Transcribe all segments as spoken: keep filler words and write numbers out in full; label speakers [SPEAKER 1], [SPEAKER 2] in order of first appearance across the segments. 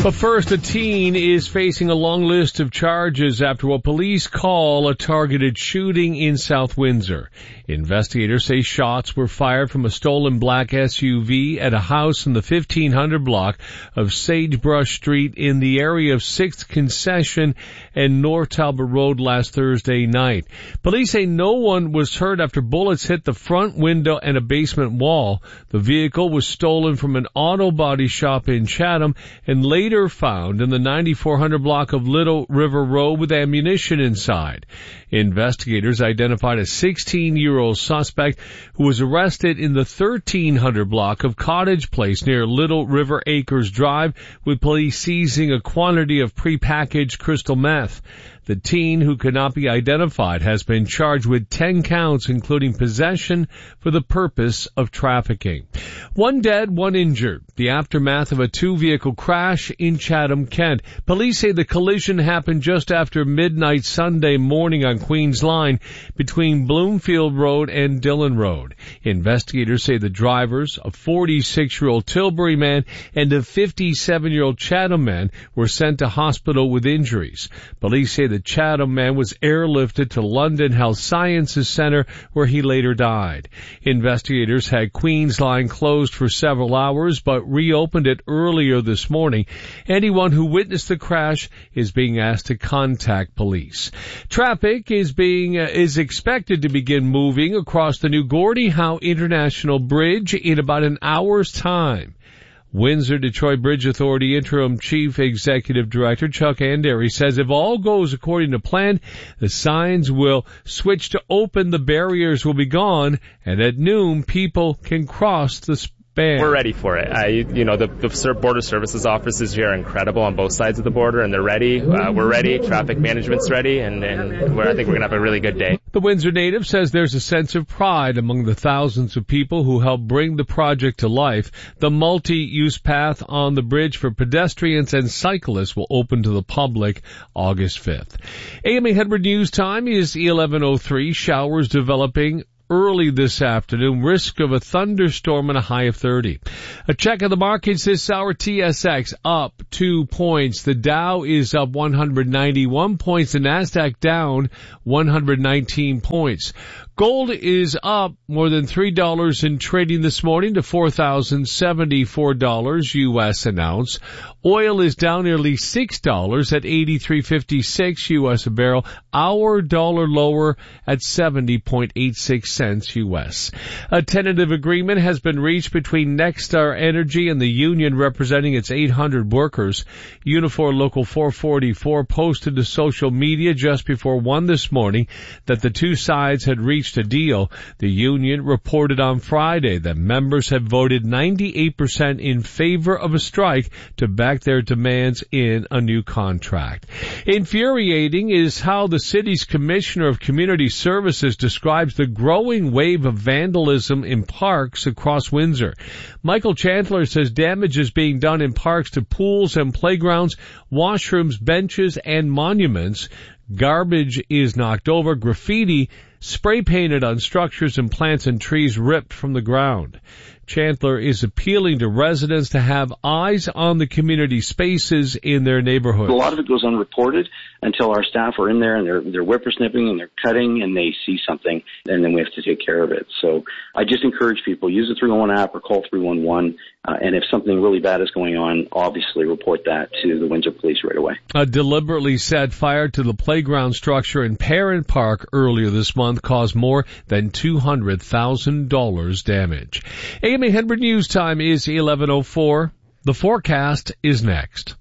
[SPEAKER 1] But first, a teen is facing a long list of charges after what police call a targeted shooting in South Windsor. Investigators say shots were fired from a stolen black S U V at a house in the fifteen hundred block of Sagebrush Street in the area of sixth Concession and North Talbot Road last Thursday night. Police say no one was hurt after bullets hit the front window and a basement wall. The vehicle was stolen from an auto body shop in Chatham and later found in the ninety-four hundred block of Little River Road with ammunition inside. Investigators identified a sixteen-year-old suspect who was arrested in the thirteen hundred block of Cottage Place near Little River Acres Drive, with police seizing a quantity of prepackaged crystal meth. The teen, who could not be identified, has been charged with ten counts, including possession for the purpose of trafficking. One dead, one injured. The aftermath of a two-vehicle crash in Chatham, Kent. Police say the collision happened just after midnight Sunday morning on Queen's Line between Bloomfield Road and Dillon Road. Investigators say the drivers, a forty-six-year-old Tilbury man and a fifty-seven-year-old Chatham man, were sent to hospital with injuries. Police say the Chatham man was airlifted to London Health Sciences Centre, where he later died. Investigators had Queen's Line closed for several hours, but reopened it earlier this morning. Anyone who witnessed the crash is being asked to contact police. Traffic is being uh, is expected to begin moving across the new Gordie Howe International Bridge in about an hour's time. Windsor-Detroit Bridge Authority Interim Chief Executive Director Chuck Andery says if all goes according to plan, the signs will switch to open, the barriers will be gone, and at noon, people can cross the span.
[SPEAKER 2] We're ready for it. I, you know, the, the Border Services offices here are incredible on both sides of the border, and they're ready. Uh, we're ready. Traffic management's ready, and, and we're, I think we're going to have a really good day.
[SPEAKER 1] The Windsor native says there's a sense of pride among the thousands of people who helped bring the project to life. The multi-use path on the bridge for pedestrians and cyclists will open to the public August fifth. A M A Hedford News Time is eleven oh three. Showers developing early this afternoon. Risk of a thunderstorm and a high of thirty. A check of the markets this hour. T S X up two points. The Dow is up one hundred ninety-one points. The Nasdaq down one hundred nineteen points. Gold is up more than three dollars in trading this morning to four thousand seventy-four dollars U S an ounce. Oil is down nearly six dollars at eighty-three fifty-six U S a barrel. Our dollar lower at seventy point eight six cents U S. A tentative agreement has been reached between Nexstar Energy and the union representing its eight hundred workers. Unifor Local four forty-four posted to social media just before one this morning that the two sides had reached a deal. The union reported on Friday that members have voted ninety-eight percent in favor of a strike to back their demands in a new contract. Infuriating is how the city's Commissioner of Community Services describes the growing wave of vandalism in parks across Windsor. Michael Chandler says damage is being done in parks to pools and playgrounds, washrooms, benches, and monuments. Garbage is knocked over, graffiti spray painted on structures, and plants and trees ripped from the ground. Chandler is appealing to residents to have eyes on the community spaces in their neighborhood.
[SPEAKER 3] A lot of it goes unreported until our staff are in there and they're, they're whippersnipping and they're cutting and they see something, and then we have to take care of it. So I just encourage people, use the three one one app or call three one one, uh, and if something really bad is going on, obviously report that to the Windsor Police right away.
[SPEAKER 1] A deliberately set fire to the playground structure in Parent Park earlier this month caused more than two hundred thousand dollars damage. A M A Hedford News Time is eleven oh four. The forecast is next.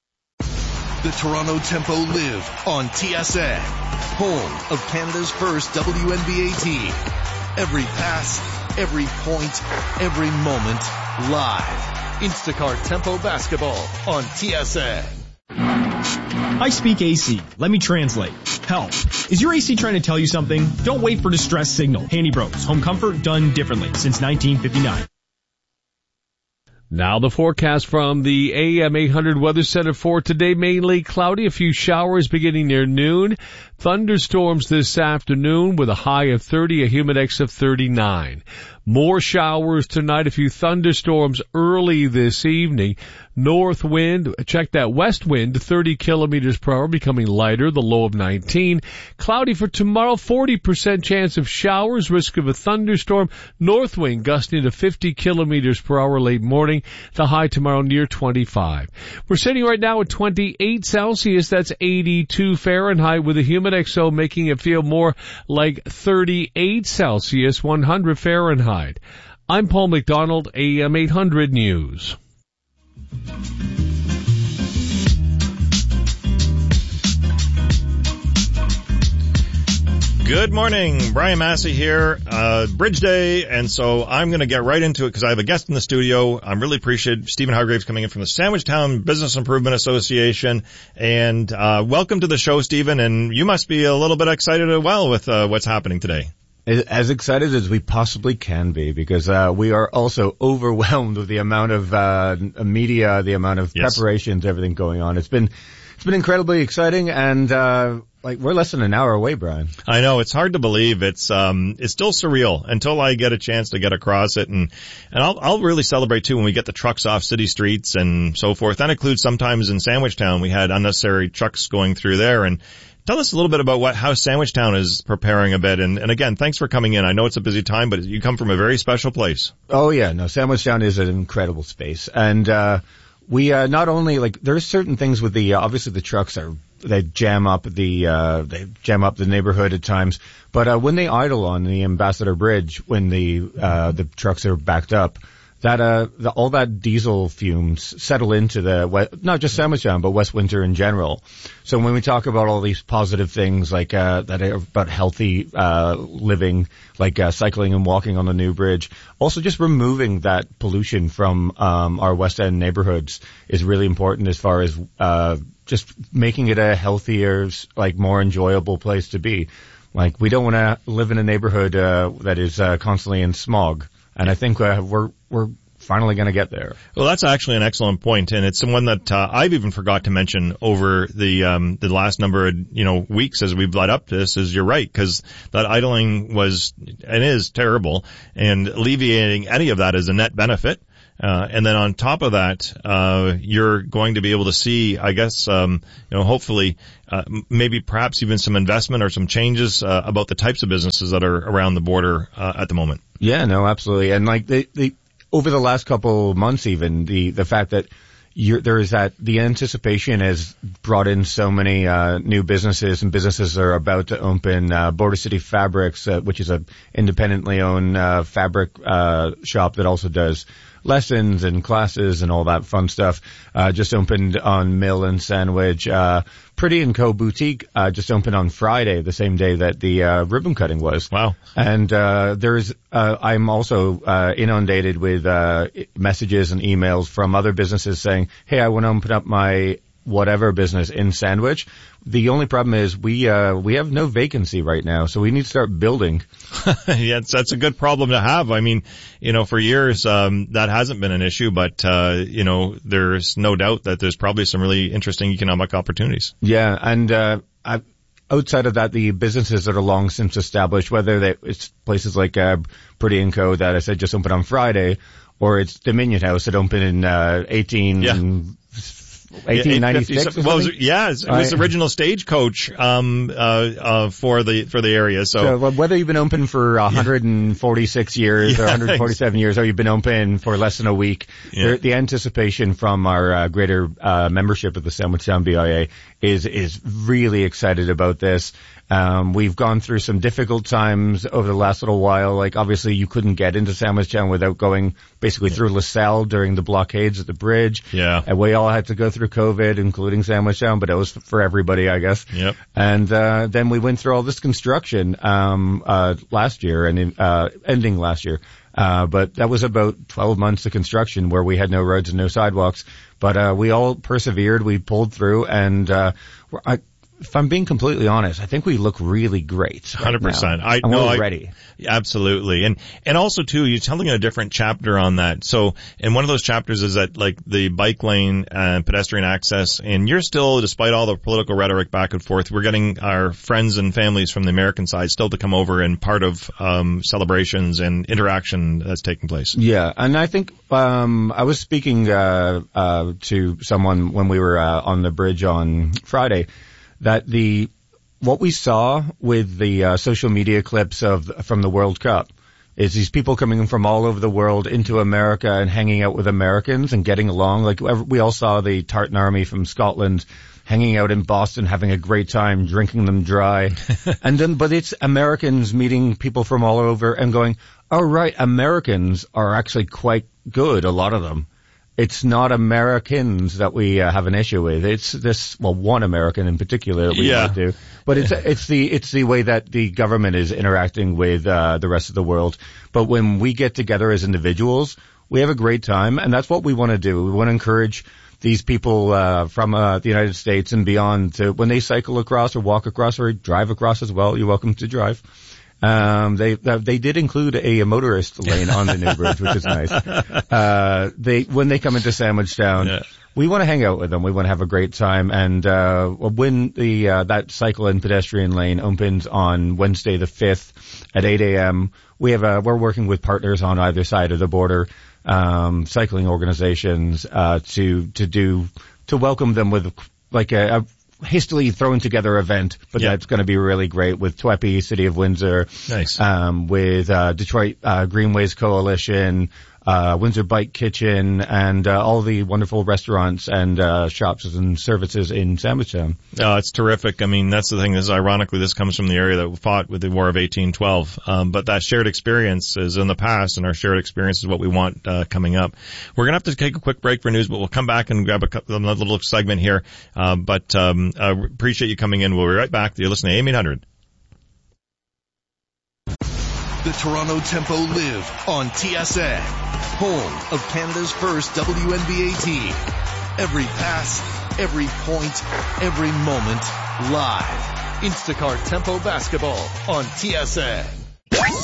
[SPEAKER 4] The Toronto Tempo live on T S N, home of Canada's first W N B A team. Every pass, every point, every moment, live. Instacart Tempo Basketball on T S N.
[SPEAKER 5] I speak A C. Let me translate. Help. Is your A C trying to tell you something? Don't wait for distress signal. Handy Bros. Home comfort done differently since nineteen fifty-nine.
[SPEAKER 1] Now the forecast from the A M eight hundred Weather Center for today. Mainly cloudy, a few showers beginning near noon. Thunderstorms this afternoon with a high of thirty, a humidex of thirty-nine. More showers tonight, a few thunderstorms early this evening. North wind, check that west wind, thirty kilometers per hour, becoming lighter, the low of nineteen. Cloudy for tomorrow, forty percent chance of showers, risk of a thunderstorm. North wind gusting to fifty kilometers per hour late morning, the high tomorrow near twenty-five. We're sitting right now at twenty-eight Celsius, that's eighty-two Fahrenheit, with the Humidex making it feel more like thirty-eight Celsius, one hundred Fahrenheit. I'm Paul McDonald, A M eight hundred News.
[SPEAKER 6] Good morning, Brian Massey here, uh, Bridge Day, and so I'm going to get right into it because I have a guest in the studio. I'm really appreciative. Stephen Hargraves coming in from the Sandwichtown Business Improvement Association, and uh, welcome to the show, Stephen, and you must be a little bit excited as well with uh, what's happening today.
[SPEAKER 7] As excited as we possibly can be, because uh, we are also overwhelmed with the amount of uh, media, the amount of
[SPEAKER 6] Yes.
[SPEAKER 7] preparations, everything going on. It's been it's been incredibly exciting, and uh, like we're less than an hour away, Brian.
[SPEAKER 6] I know, it's hard to believe. It's um it's still surreal until I get a chance to get across it, and and I'll I'll really celebrate too when we get the trucks off city streets and so forth. That includes sometimes in Sandwichtown we had unnecessary trucks going through there. And tell us a little bit about what how Sandwichtown is preparing a bit. And, and again, thanks for coming in. I know it's a busy time, but you come from a very special place.
[SPEAKER 7] Oh yeah, no, Sandwichtown is an incredible space, and uh, we uh, not only like there's certain things with the uh, obviously the trucks are they jam up the uh, they jam up the neighborhood at times, but uh, when they idle on the Ambassador Bridge, when the uh, the trucks are backed up, that uh the, all that diesel fumes settle into the not just Sandwichtown but West Windsor in general. So when we talk about all these positive things like uh that are about healthy uh living, like uh, cycling and walking on the new bridge, also just removing that pollution from um our West End neighborhoods is really important as far as uh just making it a healthier, like more enjoyable place to be. Like we don't want to live in a neighborhood uh that is uh, constantly in smog. And I think uh, we're we're finally going to get there.
[SPEAKER 6] Well, that's actually an excellent point, and it's one that uh, I've even forgot to mention over the um, the last number of you know weeks as we've led up to this. Is you're right, because that idling was and is terrible, and alleviating any of that is a net benefit. Uh, and then on top of that, uh, you're going to be able to see, I guess, um, you know, hopefully, uh, maybe perhaps even some investment or some changes, uh, about the types of businesses that are around the border, uh, at the moment.
[SPEAKER 7] Yeah, no, absolutely. And like the, the, over the last couple months even, the, the fact that you're, there is that, the anticipation has brought in so many, uh, new businesses, and businesses are about to open, uh, Border City Fabrics, uh, which is a independently owned, uh, fabric, uh, shop that also does lessons and classes and all that fun stuff. Uh, just opened on Mill and Sandwich. Uh, Pretty and Co. Boutique, uh, just opened on Friday, the same day that the, uh, ribbon cutting was.
[SPEAKER 6] Wow.
[SPEAKER 7] And, uh, there's, uh, I'm also, uh, inundated with, uh, messages and emails from other businesses saying, hey, I want to open up my whatever business in Sandwich. The only problem is we uh we have no vacancy right now, so we need to start building.
[SPEAKER 6] Yeah, it's, that's a good problem to have. I mean, you know, for years um that hasn't been an issue, but uh you know, there's no doubt that there's probably some really interesting economic opportunities.
[SPEAKER 7] Yeah, and uh I, outside of that, the businesses that are long since established, whether they, it's places like uh Pretty and Co. that I said just opened on Friday, or it's Dominion House that opened in uh eighteen
[SPEAKER 6] Yeah.
[SPEAKER 7] eighteen ninety-six.
[SPEAKER 6] Well, it was, yeah, it was the original Stagecoach um, uh, uh, for the for the area. So,
[SPEAKER 7] so whether you've been open for one hundred forty-six yeah. years yeah, or one hundred forty-seven years, or you've been open for less than a week, yeah. the anticipation from our uh, greater uh, membership of the Sandwichtown B I A is is really excited about this. Um, we've gone through some difficult times over the last little while. Like, obviously, you couldn't get into Sandwichtown without going basically yeah. through LaSalle during the blockades at the bridge.
[SPEAKER 6] Yeah.
[SPEAKER 7] And we all had to go through COVID, including Sandwichtown, but it was for everybody, I guess.
[SPEAKER 6] Yep.
[SPEAKER 7] And, uh, then we went through all this construction, um, uh, last year and, in, uh, ending last year. Uh, but that was about twelve months of construction where we had no roads and no sidewalks. But, uh, we all persevered. We pulled through, and, uh, I, if I'm being completely honest, I think we look really great.
[SPEAKER 6] one hundred percent. I
[SPEAKER 7] and
[SPEAKER 6] know.
[SPEAKER 7] we're
[SPEAKER 6] I,
[SPEAKER 7] ready.
[SPEAKER 6] Absolutely. And, and also too, you're telling a different chapter on that. So, and one of those chapters is that like the bike lane and pedestrian access, and you're still, despite all the political rhetoric back and forth, we're getting our friends and families from the American side still to come over and part of, um, celebrations and interaction that's taking place.
[SPEAKER 7] Yeah. And I think, um, I was speaking, uh, uh, to someone when we were, uh, on the bridge on Friday that the, what we saw with the uh, social media clips of from the World Cup is these people coming from all over the world into America and hanging out with Americans and getting along. Like we all saw the Tartan Army from Scotland hanging out in Boston, having a great time, drinking them dry. And then, but it's Americans meeting people from all over and going, oh right, Americans are actually quite good, a lot of them. It's not Americans that we uh, have an issue with. It's this, well, one American in particular that we
[SPEAKER 6] yeah.
[SPEAKER 7] might do. But it's it's the it's the way that the government is interacting with uh, the rest of the world. But when we get together as individuals, we have a great time, and that's what we want to do. We want to encourage these people uh, from uh, the United States and beyond to, when they cycle across or walk across or drive across as well, you're welcome to drive. Um, they, they did include a motorist lane on the new bridge, which is nice. Uh, they, when they come into Sandwich Town, yeah. we want to hang out with them. We want to have a great time. And, uh, when the, uh, that cycle and pedestrian lane opens on Wednesday the fifth at eight a.m., we have a, we're working with partners on either side of the border, um, cycling organizations, uh, to, to do, to welcome them with like a, a hastily thrown together event, but yep. that's going to be really great with T W E P, City of Windsor,
[SPEAKER 6] nice,
[SPEAKER 7] um, with uh, Detroit uh, Greenways Coalition, uh, Windsor Bike Kitchen, and uh, all the wonderful restaurants and uh, shops and services in Sandwich Town.
[SPEAKER 6] Oh, it's terrific. I mean, that's the thing. Is ironically, this comes from the area that fought with the War of eighteen twelve. Um, but that shared experience is in the past, and our shared experience is what we want uh, coming up. We're gonna have to take a quick break for news, but we'll come back and grab a couple, another little segment here. Uh, but um, uh, appreciate you coming in. We'll be right back. You're listening to A M eight hundred.
[SPEAKER 4] The Toronto Tempo live on T S N, home of Canada's first W N B A team. Every pass, every point, every moment, live. Instacart Tempo Basketball on T S N.